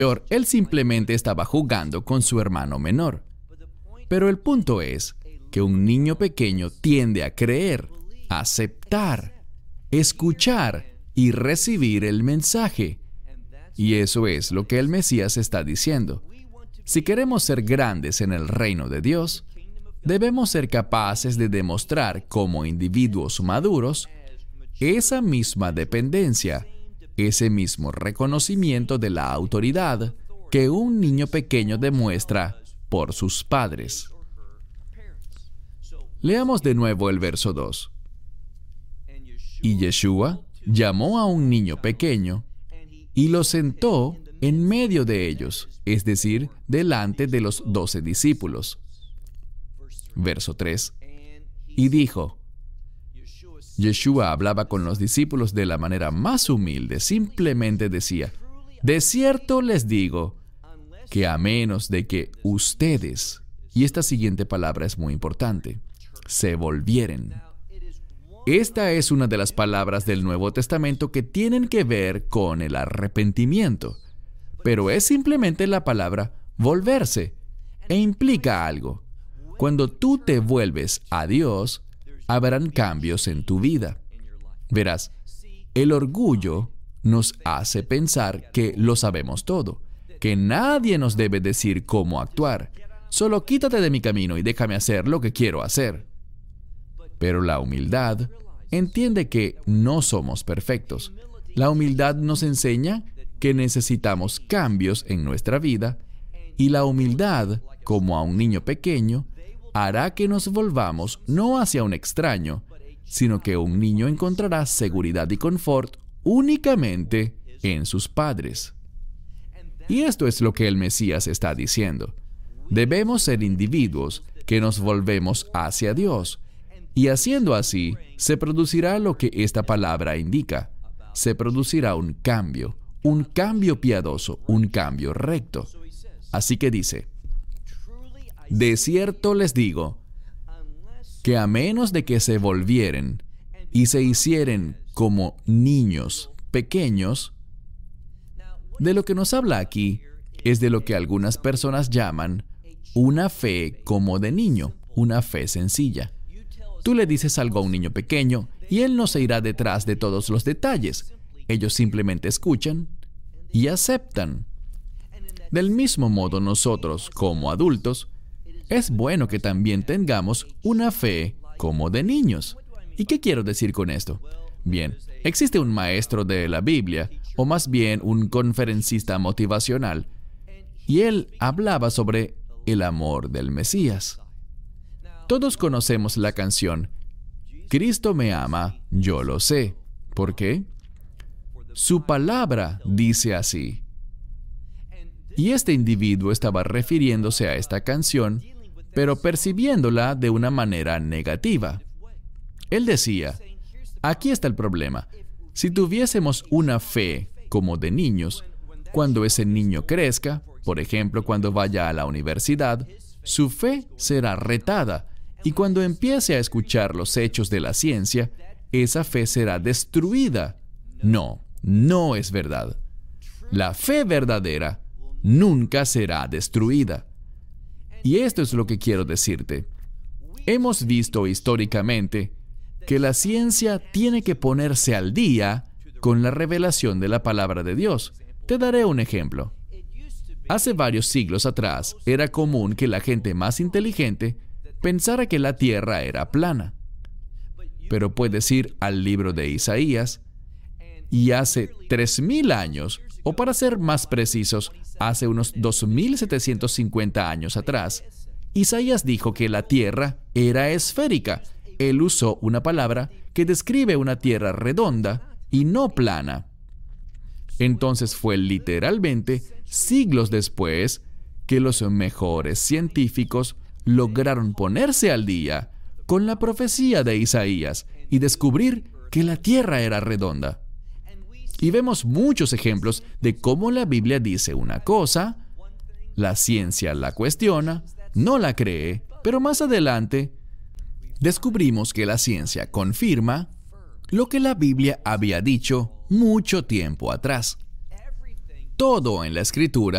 peor, él simplemente estaba jugando con su hermano menor. Pero el punto es que un niño pequeño tiende a creer, aceptar, escuchar y recibir el mensaje. Y eso es lo que el Mesías está diciendo. Si queremos ser grandes en el reino de Dios, debemos ser capaces de demostrar como individuos maduros esa misma dependencia, ese mismo reconocimiento de la autoridad que un niño pequeño demuestra por sus padres. Leamos de nuevo el verso 2. Y Yeshua llamó a un niño pequeño y lo sentó en medio de ellos, es decir, delante de los 12 discípulos. Verso 3. Y dijo, Yeshua hablaba con los discípulos de la manera más humilde, simplemente decía, de cierto les digo, que a menos de que ustedes, y esta siguiente palabra es muy importante, se volvieren. Esta es una de las palabras del Nuevo Testamento que tienen que ver con el arrepentimiento, pero es simplemente la palabra volverse, e implica algo. Cuando tú te vuelves a Dios, habrán cambios en tu vida. Verás, el orgullo nos hace pensar que lo sabemos todo, que nadie nos debe decir cómo actuar. Solo quítate de mi camino y déjame hacer lo que quiero hacer. Pero la humildad entiende que no somos perfectos. La humildad nos enseña que necesitamos cambios en nuestra vida, y la humildad, como a un niño pequeño, hará que nos volvamos no hacia un extraño, sino que un niño encontrará seguridad y confort únicamente en sus padres. Y esto es lo que el Mesías está diciendo. Debemos ser individuos que nos volvemos hacia Dios, y haciendo así, se producirá lo que esta palabra indica. Se producirá un cambio piadoso, un cambio recto. Así que dice, de cierto les digo, que a menos de que se volvieren y se hicieren como niños pequeños, de lo que nos habla aquí es de lo que algunas personas llaman una fe como de niño, una fe sencilla. Tú le dices algo a un niño pequeño y él no se irá detrás de todos los detalles. Ellos simplemente escuchan y aceptan. Del mismo modo, nosotros, como adultos, es bueno que también tengamos una fe como de niños. ¿Y qué quiero decir con esto? Bien, existe un maestro de la Biblia, o más bien un conferencista motivacional, y él hablaba sobre el amor del Mesías. Todos conocemos la canción, Cristo me ama, yo lo sé. ¿Por qué? Su palabra dice así. Y este individuo estaba refiriéndose a esta canción, pero percibiéndola de una manera negativa. Él decía, aquí está el problema. Si tuviésemos una fe como de niños, cuando ese niño crezca, por ejemplo, cuando vaya a la universidad, su fe será retada, y cuando empiece a escuchar los hechos de la ciencia, esa fe será destruida. No, no es verdad. La fe verdadera nunca será destruida. Y esto es lo que quiero decirte. Hemos visto históricamente que la ciencia tiene que ponerse al día con la revelación de la palabra de Dios. Te daré un ejemplo. Hace varios siglos atrás, era común que la gente más inteligente pensara que la tierra era plana. Pero puedes ir al libro de Isaías, y hace 3,000 años, o para ser más precisos, hace unos 2,750 años atrás, Isaías dijo que la tierra era esférica. Él usó una palabra que describe una tierra redonda y no plana. Entonces fue literalmente siglos después que los mejores científicos lograron ponerse al día con la profecía de Isaías y descubrir que la tierra era redonda. Y vemos muchos ejemplos de cómo la Biblia dice una cosa, la ciencia la cuestiona, no la cree, pero más adelante descubrimos que la ciencia confirma lo que la Biblia había dicho mucho tiempo atrás. todo en la Escritura